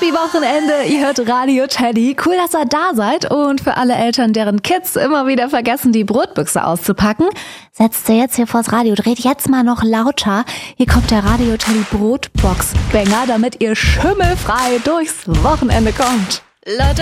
Happy Wochenende, ihr hört Radio Teddy. Cool, dass ihr da seid. Und für alle Eltern, deren Kids immer wieder vergessen, die Brotbüchse auszupacken, setzt ihr jetzt hier vors Radio, dreht jetzt mal noch lauter. Hier kommt der Radio Teddy Brotbox-Banger, damit ihr schimmelfrei durchs Wochenende kommt. Leute,